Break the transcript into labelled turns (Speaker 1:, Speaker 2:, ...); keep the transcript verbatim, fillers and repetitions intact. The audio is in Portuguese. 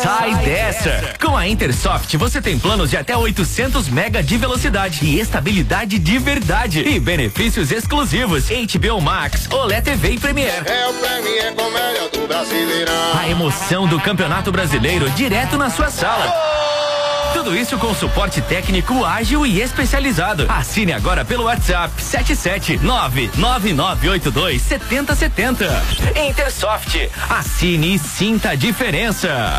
Speaker 1: sai dessa. Com a Intersoft você tem planos de até oitocentos mega de velocidade e estabilidade de verdade e benefícios exclusivos. H B O Max, Olé T V e Premiere.
Speaker 2: É o Premiere Comédia do Brasileirão.
Speaker 1: A emoção do Campeonato Brasileiro direto na sua sala. Tudo isso com suporte técnico ágil e especializado. Assine agora pelo WhatsApp sete sete nove nove nove oito dois sete zero sete zero. Intersoft. Assine e sinta a diferença.